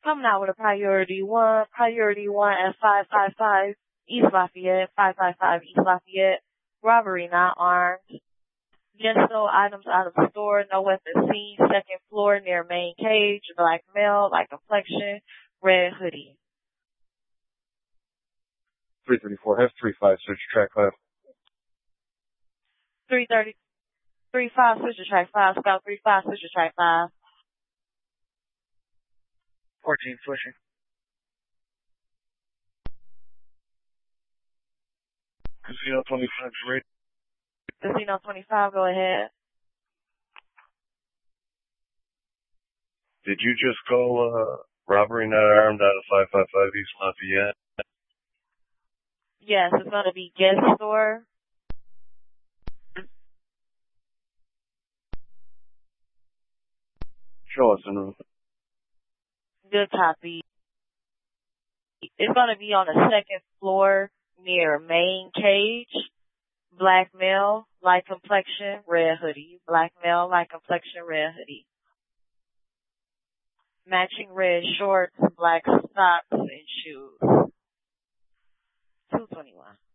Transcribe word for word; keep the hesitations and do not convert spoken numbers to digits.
Coming out with a priority one, priority one at five five five East Lafayette, five five five East Lafayette. Robbery not armed. Just stole items out of the store, no weapon seen, second floor near main cage, black male, light complexion, red hoodie. three thirty-four, have three five, search track five. three thirty, three five, switch to track five, scout three five, switch to track five. fourteen, switching. Casino twenty-five, great. Casino twenty-five, go ahead. Did you just call, uh, robbery not armed out of five five five East Lafayette? Yes, it's going to be guest store. Show us the room. Good copy. It's going to be on the second floor near main cage. Black male, light complexion, red hoodie. Black male, light complexion, red hoodie. Matching red shorts, black socks, and shoes. two twenty-one.